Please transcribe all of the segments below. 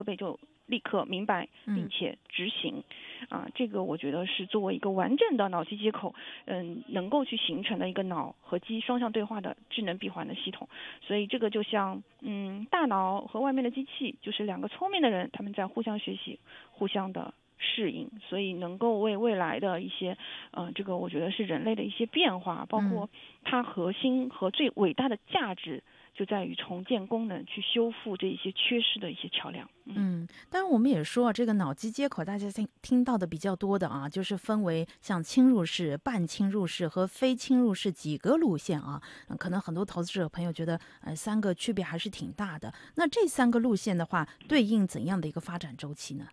备就立刻明白并且执行，这个我觉得是作为一个完整的脑机接口，能够去形成的一个脑和机双向对话的智能闭环的系统。所以这个就像大脑和外面的机器，就是两个聪明的人，他们在互相学习，互相的适应，所以能够为未来的一些这个我觉得是人类的一些变化，包括它核心和最伟大的价值。就在于重建功能，去修复这一些缺失的一些桥梁。 当然我们也说这个脑机接口大家听到的比较多的就是分为像侵入式、半侵入式和非侵入式几个路线可能很多投资者朋友觉得三个区别还是挺大的。那这三个路线的话，对应怎样的一个发展周期呢？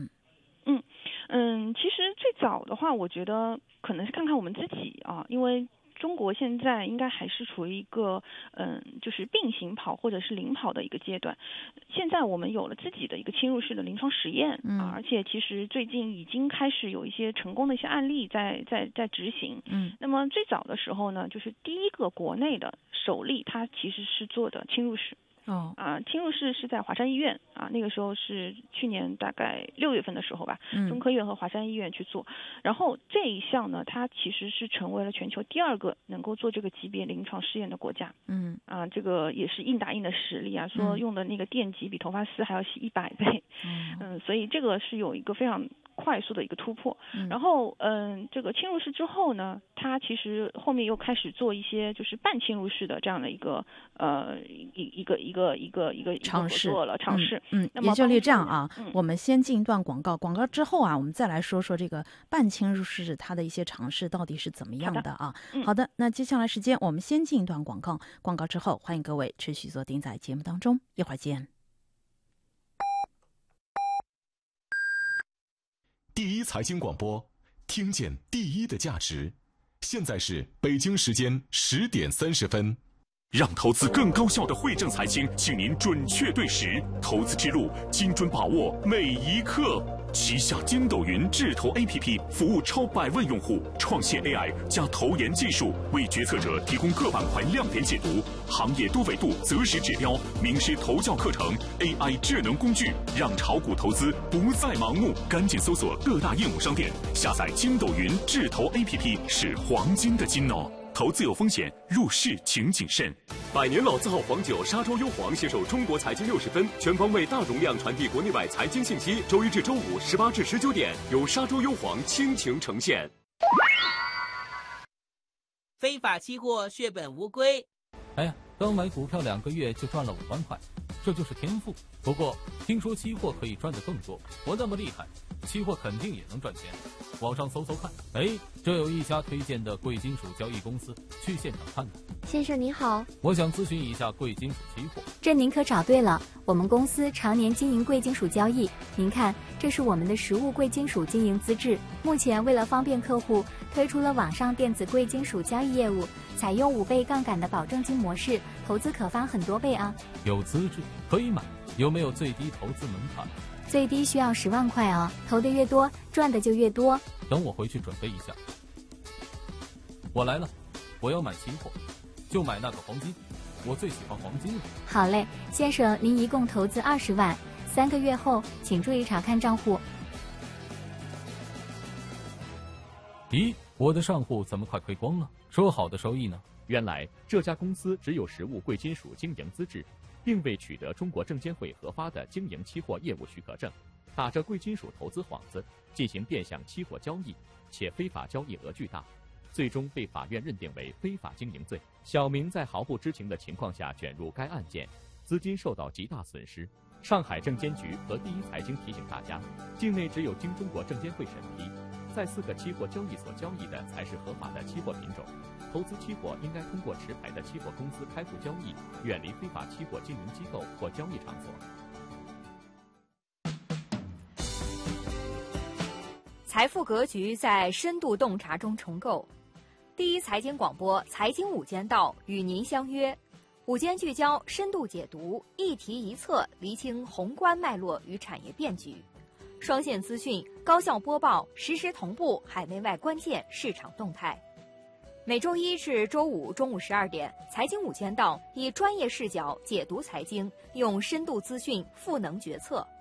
其实最早的话，我觉得可能是看看我们自己因为中国现在应该还是处于一个就是并行跑或者是领跑的一个阶段。现在我们有了自己的一个侵入式的临床实验而且其实最近已经开始有一些成功的一些案例在执行。那么最早的时候呢，就是第一个国内的首例，它其实是做的侵入式。侵入式是在华山医院那个时候是去年大概6月份的时候吧，中科院和华山医院去做。然后这一项呢，它其实是成为了全球第2个能够做这个级别临床试验的国家。这个也是硬打硬的实力说用的那个电极比头发丝还要细100倍。所以这个是有一个非常快速的一个突破。然后这个侵入式之后呢，它其实后面又开始做一些就是半侵入式的这样的一个尝试。 那么叶秀丽这样我们先进一段广告，广告之后我们再来说说这个半侵入式它的一些尝试到底是怎么样的好的，那接下来时间我们先进一段广告，广告之后欢迎各位持续锁定在节目当中，一会儿见。 第一财经广播，听见第一的价值。现在是北京时间10点30分。 让投资更高效的汇正财经，请您准确对时，投资之路精准把握每一刻。旗下筋斗云智投 APP 服务超100万用户，创新 AI 加投研技术，为决策者提供各板块亮点解读、行业多维度择时指标、名师投教课程、AI 智能工具，让炒股投资不再盲目。赶紧搜索各大应用商店，下载筋斗云智投 APP 是黄金的金哦。投资有风险，入市请谨慎。 百年老字号黄酒沙洲优黄携手中国财经60分，全方位大容量传递国内外财经信息。周一至周五18至19点，由沙洲优黄倾情呈现。 非法期货血本无归。 哎呀，刚买股票2个月就赚了5万块，这就是天赋。不过听说期货可以赚得更多，我那么厉害，期货肯定也能赚钱。网上搜搜看，这有一家推荐的贵金属交易公司，去现场看看。 先生您好， 我想咨询一下贵金属期货。 这您可找对了，我们公司常年经营贵金属交易。您看，这是我们的实物贵金属经营资质。目前为了方便客户，推出了网上电子贵金属交易业务，采用5倍杠杆的保证金模式，投资可翻很多倍啊。 有资质可以买，有没有最低投资门槛？ 最低需要10万块啊，投的越多，赚的就越多。 等我回去准备一下。我来了，我要买期货，就买那个黄金，我最喜欢黄金了。 好嘞，先生，您一共投资20万，3个月后请注意查看账户。 咦，我的账户怎么快亏光了？说好的收益呢？ 原来这家公司只有实物贵金属经营资质，并未取得中国证监会核发的经营期货业务许可证，打着贵金属投资幌子进行变相期货交易，且非法交易额巨大，最终被法院认定为非法经营罪。小明在毫不知情的情况下卷入该案件，资金受到极大损失。上海证监局和第一财经提醒大家，境内只有经中国证监会审批，在4个期货交易所交易的才是合法的期货品种。投资期货应该通过持牌的期货公司开户交易，远离非法期货经营机构或交易场所。 财富格局在深度洞察中重构。第一财经广播财经午间道与您相约，午间聚焦，深度解读，一题一策，厘清宏观脉络与产业变局。双线资讯，高效播报，实时同步海内外关键市场动态。每周1至周5中午12点，财经午间道以专业视角解读财经，用深度资讯赋能决策。